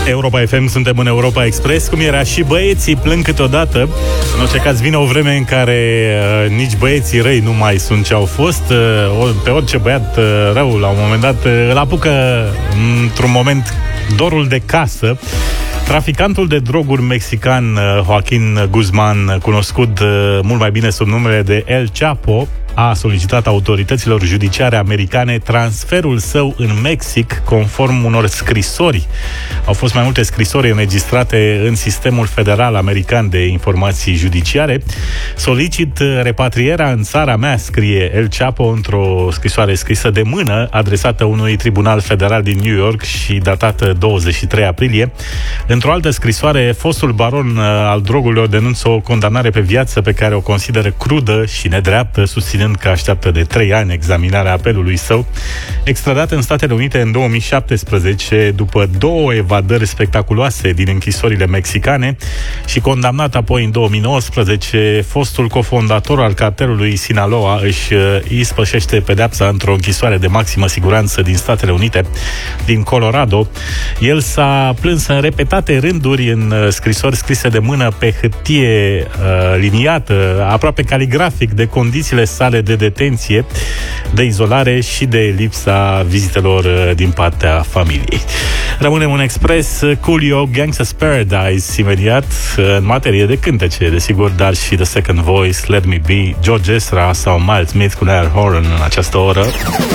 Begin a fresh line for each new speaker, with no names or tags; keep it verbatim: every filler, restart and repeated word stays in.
Europa F M, suntem în Europa Express. Cum era, și băieții plâng câteodată. În orice caz vine o vreme în care uh, nici băieții răi nu mai sunt ce au fost. uh, Pe orice băiat uh, rău, la un moment dat, uh, îl apucă într-un moment dorul de casă. Traficantul de droguri mexican Joaquin Guzman, cunoscut uh, mult mai bine sub numele de El Chapo, a solicitat autorităților judiciare americane transferul său în Mexic, conform unor scrisori. Au fost mai multe scrisori înregistrate în sistemul federal american de informații judiciare. Solicit repatrierea în țara mea, scrie El Chapo într-o scrisoare scrisă de mână, adresată unui tribunal federal din New York și datată douăzeci și trei aprilie. Într-o altă scrisoare, fostul baron al drogurilor denunță o condamnare pe viață pe care o consideră crudă și nedreaptă, susținând că așteaptă de trei ani examinarea apelului său. Extradat în Statele Unite în două mii șaptesprezece, după două evadări spectaculoase din închisorile mexicane și condamnat apoi în două mii nouăsprezece, fostul cofondator al cartelului Sinaloa își ispășește pedeapsa într-o închisoare de maximă siguranță din Statele Unite, din Colorado. El s-a plâns în repetate rânduri în scrisori scrise de mână pe hârtie uh, liniată, aproape caligrafic, de condițiile sale de detenție, de izolare și de lipsa vizitelor din partea familiei. Rămânem în Express. Coolio, Gangsta's Paradise, imediat, în materie de cântece, desigur, dar și The Second Voice, Let Me Be, George Ezra sau Miles Smith cu Niall Horan în această oră.